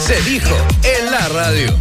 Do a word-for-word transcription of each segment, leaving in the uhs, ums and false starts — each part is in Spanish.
Se dijo en la radio.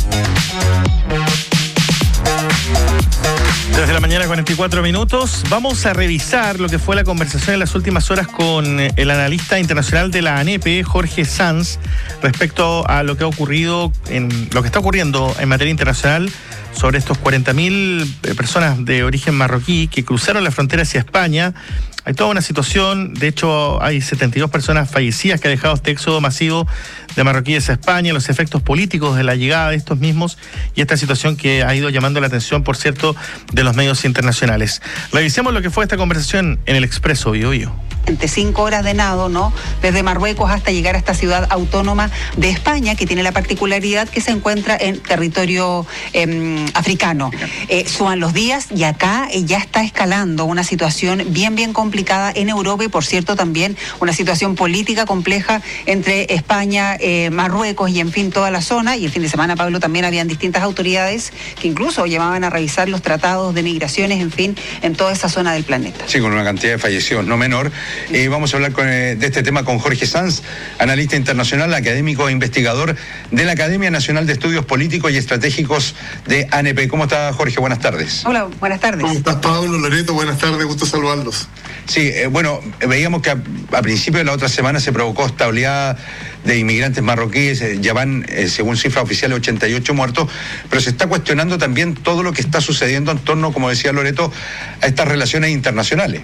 Desde la mañana, cuarenta y cuatro minutos, vamos a revisar lo que fue la conversación en las últimas horas con el analista internacional de la ANEPE, Jorge Sanz, respecto a lo que ha ocurrido, en lo que está ocurriendo en materia internacional sobre estos cuarenta mil personas de origen marroquí que cruzaron la frontera hacia España. Hay toda una situación, de hecho hay setenta y dos personas fallecidas que ha dejado este éxodo masivo de marroquíes a España, los efectos políticos de la llegada de estos mismos y esta situación que ha ido llamando la atención, por cierto, de los medios internacionales. Revisemos lo que fue esta conversación en el Expreso Bio Bio. Cinco horas de nado, ¿no? Desde Marruecos hasta llegar a esta ciudad autónoma de España, que tiene la particularidad que se encuentra en territorio eh, africano. Eh, suban los días y acá eh, ya está escalando una situación bien, bien complicada en Europa y, por cierto, también una situación política compleja entre España, eh, Marruecos y, en fin, toda la zona. Y el fin de semana, Pablo, también habían distintas autoridades que incluso llamaban a revisar los tratados de migraciones, en fin, en toda esa zona del planeta. Sí, con una cantidad de fallecidos no menor. Eh, vamos a hablar con, eh, de este tema con Jorge Sanz, analista internacional, académico e investigador de la Academia Nacional de Estudios Políticos y Estratégicos de ANEPE. ¿Cómo está, Jorge? Buenas tardes. Hola, buenas tardes. ¿Cómo estás, Pablo, Loreto? Buenas tardes, gusto saludarlos. Sí, eh, bueno, veíamos que a, a principios de la otra semana se provocó esta oleada de inmigrantes marroquíes, eh, ya van, eh, según cifra oficial, ochenta y ocho muertos, pero se está cuestionando también todo lo que está sucediendo en torno, como decía Loreto, a estas relaciones internacionales.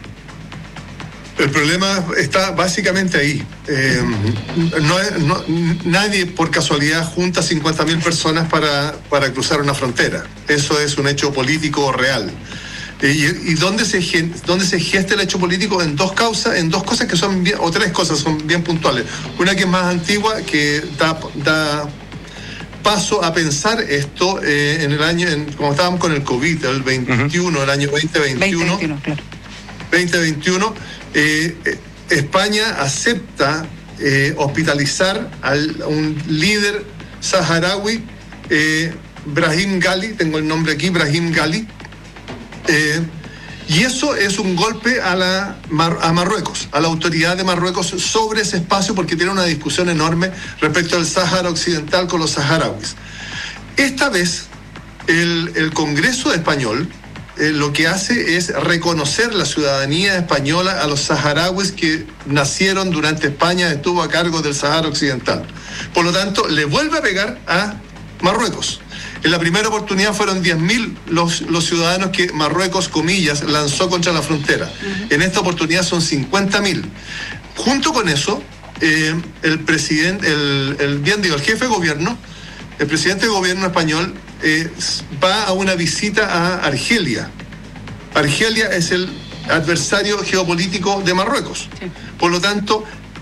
El problema está básicamente ahí. Eh, no, no, nadie por casualidad junta cincuenta mil personas para, para cruzar una frontera. Eso es un hecho político real. Eh, ¿Y, y dónde se, dónde se gesta el hecho político? En dos causas, en dos cosas que son bien, o tres cosas son bien puntuales. Una que es más antigua, que da, da paso a pensar esto eh, en el año, en, como estábamos con el COVID, el veintiuno, uh-huh. el año veinte veintiuno. veinte veintiuno, claro. veinte veintiuno. Eh, eh, España acepta eh, hospitalizar a un líder saharaui, eh, Brahim Ghali, tengo el nombre aquí, Brahim Ghali, eh, y eso es un golpe a, la, a Marruecos, a la autoridad de Marruecos sobre ese espacio, porque tiene una discusión enorme respecto al Sáhara Occidental con los saharauis. Esta vez el, el Congreso español Eh, lo que hace es reconocer la ciudadanía española a los saharauis que nacieron durante España, estuvo a cargo del Sahara Occidental. Por lo tanto, le vuelve a pegar a Marruecos. En la primera oportunidad fueron diez mil los, los ciudadanos que Marruecos, comillas, lanzó contra la frontera. Uh-huh. En esta oportunidad son cincuenta mil. Junto con eso, eh, el presidente, el, el, bien digo, el jefe de gobierno, el presidente de gobierno español, Eh, va a una visita a Argelia. Argelia es el adversario geopolítico de Marruecos. Sí. Por lo tanto,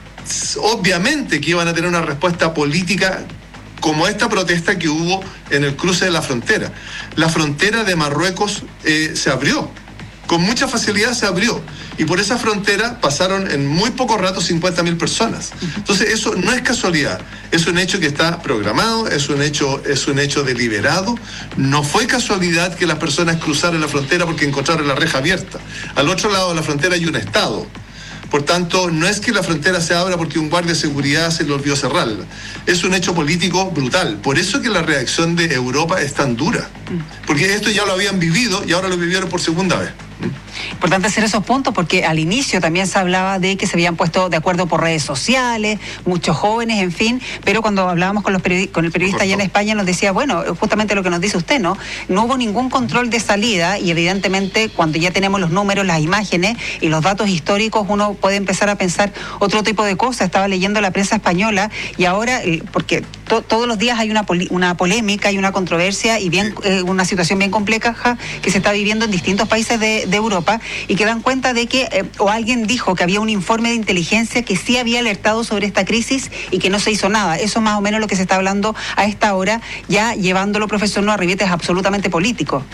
obviamente que iban a tener una respuesta política como esta protesta que hubo en el cruce de la frontera. La frontera de Marruecos eh, se abrió. Con mucha facilidad se abrió. Y por esa frontera pasaron en muy poco rato cincuenta mil personas. Entonces eso no es casualidad. Es un hecho que está programado, es un hecho, es un hecho deliberado. No fue casualidad que las personas cruzaron la frontera porque encontraron la reja abierta. Al otro lado de la frontera hay un Estado. Por tanto, no es que la frontera se abra porque un guardia de seguridad se le olvidó cerrarla. Es un hecho político brutal. Por eso que la reacción de Europa es tan dura. Porque esto ya lo habían vivido y ahora lo vivieron por segunda vez. Importante hacer esos puntos porque al inicio también se hablaba de que se habían puesto de acuerdo por redes sociales, muchos jóvenes, en fin, pero cuando hablábamos con los periodi- con el periodista allá en España nos decía, bueno, justamente lo que nos dice usted, ¿no? No hubo ningún control de salida y evidentemente cuando ya tenemos los números, las imágenes y los datos históricos, uno puede empezar a pensar otro tipo de cosas. Estaba leyendo la prensa española y ahora, porque to- todos los días hay una, poli- una polémica, hay una controversia y bien eh, una situación bien compleja que se está viviendo en distintos países de, de Europa y que dan cuenta de que, eh, o alguien dijo que había un informe de inteligencia que sí había alertado sobre esta crisis y que no se hizo nada. Eso es más o menos lo que se está hablando a esta hora, ya llevándolo, profesor, no a ribetes absolutamente político.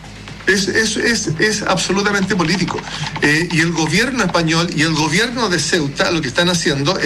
Es, es, es, es absolutamente político. Eh, y el gobierno español y el gobierno de Ceuta lo que están haciendo